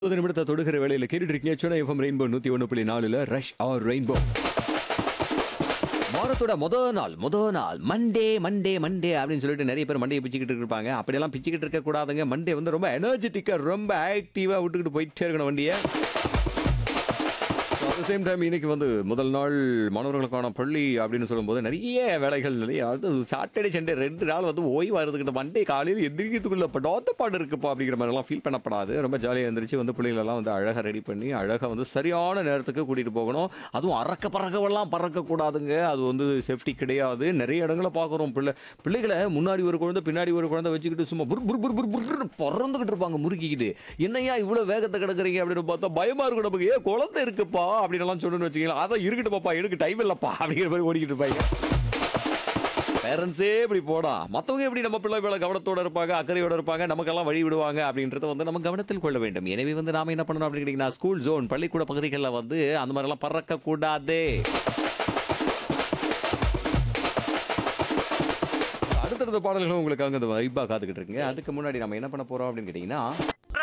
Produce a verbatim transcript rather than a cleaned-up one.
முப்பது நிமிடத்தை தொடுகிற வேலையில் கேட்டுட்டு இருக்கீங்க சென்னை எஃப்எம் ரெயின்போ நூத்தி ஒன்று புள்ளி நாலுல ரஷ் ஆர் ரெயின்போ. வாரத்தோட முத நாள் முத நாள் மண்டே மண்டே மண்டே அப்படின்னு சொல்லிட்டு நிறைய பேர் மண்டையை பிச்சுக்கிட்டு இருப்பாங்க. அப்படியெல்லாம் பிச்சுக்கிட்டு இருக்க கூடாதுங்க. மண்டே வந்து ரொம்ப எனர்ஜெட்டிக்கா ரொம்ப ஆக்டிவா விட்டுக்கிட்டு போயிட்டே இருக்கணும் வண்டியை. அட் சேம் டைம் இன்னைக்கு வந்து முதல் நாள் மாணவர்களுக்கான பள்ளி அப்படின்னு சொல்லும்போது நிறைய வேலைகள் நிறைய அது சாட்டர்டே சண்டே ரெண்டு நாள் வந்து ஓய்வாக இருந்துக்கிட்ட மண்டே காலையில் எந்திரிக்கிறதுக்குள்ள படாத பாடு இருக்குப்பா அப்படிங்கிற மாதிரிலாம் ஃபீல் பண்ணப்படாது. ரொம்ப ஜாலியாக எழுந்திரிச்சு வந்து பிள்ளைகளெல்லாம் வந்து அழகாக ரெடி பண்ணி அழகாக வந்து சரியான நேரத்துக்கு கூட்டிகிட்டு போகணும். அதுவும் அறக்க பறக்கவெல்லாம் பறக்கக்கூடாதுங்க. அது வந்து சேஃப்டி கிடையாது. நிறைய இடங்களை பார்க்குறோம். பிள்ளை பிள்ளைகளை முன்னாடி ஒரு குழந்தை பின்னாடி ஒரு குழந்தை வச்சுக்கிட்டு சும்மா புர் புர் புர் புர் புர்னு பறந்துக்கிட்டு இருப்பாங்க முறுக்கிக்கிட்டு. என்னையா இவ்வளோ வேகத்தை கிடக்குறீங்க அப்படின்னு பார்த்தா பயமாக இருக்கும் நமக்கு. ஏ குழந்தை இருக்குப்பா அப்படின்லாம் சொல்லணும்னு வச்சுக்கலாம். அதான் இருக்கட்டும் பாப்பா எனக்கு டைம் இல்லப்பா அப்படிங்கிற மாதிரி ஓடிக்கிட்டு இருப்பாங்க. பேரண்ட்ஸே இப்படி போடா, மற்றவங்க எப்படி நம்ம பிள்ளை மேல கவனத்தோட இருப்பாங்க, அக்கறையோட இருப்பாங்க, நமக்கெல்லாம் வழி விடுவாங்க அப்படின்றத வந்து நம்ம கவனத்தில் கொள்ள வேண்டும். எனவே வந்து நாம என்ன பண்ணணும் அப்படின்னு கேட்டீங்கன்னா, ஸ்கூல் ஜோன் பள்ளிக்கூட பகுதிகளில் வந்து அந்த மாதிரிலாம் பறக்க கூடாது. அடுத்தடுத்த பாடல்களும் உங்களுக்காக இந்த வைப்பா காத்துக்கிட்டு இருக்குங்க. அதுக்கு முன்னாடி நம்ம என்ன பண்ண போறோம் அப்படின்னு கேட்டீங்கன்னா,